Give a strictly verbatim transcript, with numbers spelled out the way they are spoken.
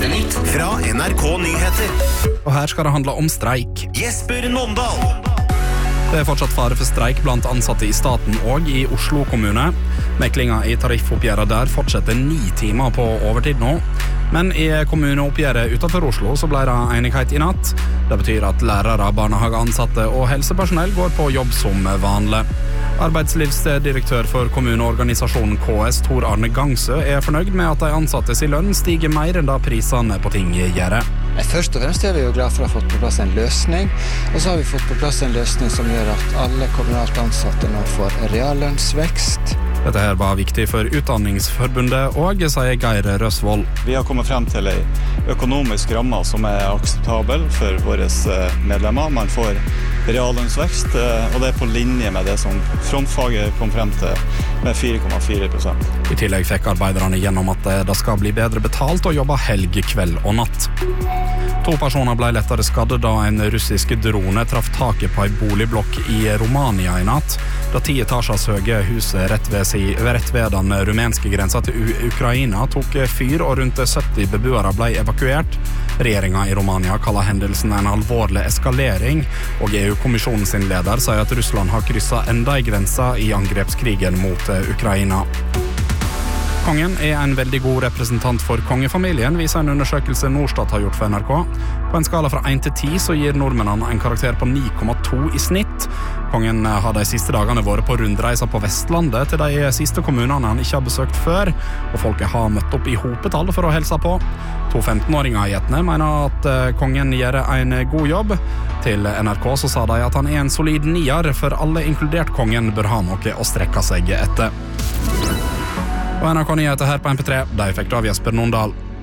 Kulturnytt fra N R K Nyheter. Og her skal det handle om streik. Jesper Nåndal. Det er fortsatt fare for streik blant ansatte i staten og i Oslo kommune. Meklinga i tariffoppgjøret der fortsetter ni timer på overtid nå. Men i kommuneoppgjøret utenfor Oslo så ble det enighet i natt. Det betyr at lærere, barnehageansatte og helsepersonell går på jobb som vanlig. Arbeidslivsdirektør for kommuneorganisasjonen K S, Tor Arne Gangsø, er fornøyd med at de ansatte sin lønn stiger mer enn da prisene på ting gjør. Først og fremst er vi jo glad for å ha fått på plass en løsning, og så har vi fått på plass en løsning som gjør at alle kommunalt ansatte nå får reallønnsvekst. Dette her var viktig for Utdanningsforbundet og, sier Geir Røsvold. Vi har kommet frem til en økonomisk ramme som er akseptabel for våre medlemmer. Man får reallønnsvekst, og det er på linje med det som frontfaget kom frem til med fire komma fire prosent. I tillegg fikk arbeiderne gjennom at det skal bli bedre betalt og jobbe helg, kveld og natt. To personer ble lettere skadde da en russisk drone traff taket på en boligblokk i Romania i natt. Da ti etasjers høye huset rett ved, si, rett ved den rumenske grensa til U- Ukraina tok fyr, og rundt sytti beboere ble evakuert. Regjeringen i Romania kaller hendelsen en alvorlig eskalering, og E U-kommisjonen sin leder sier at Russland har krysset enda en grensa i angrepskrigen mot Ukraina. Kongen er en veldig god representant for kongefamilien, viser en undersøkelse Norstat har gjort for N R K. På en skala fra én til ti så gir nordmennene en karakter på ni komma to i snitt. Kongen har de siste dagene vært på rundreiser på Vestlandet til de siste kommunene han ikke har besøkt før, og folket har møtt opp i hopetall for å helse på. To femten-åringer i Etne mener at kongen gjør en god jobb. Til N R K så sa de at han er en solid nier, for alle inkludert kongen bør ha noe å strekke seg etter. Og N R K Nyheter her på M P tre, de fikk da av Jesper Nåndal.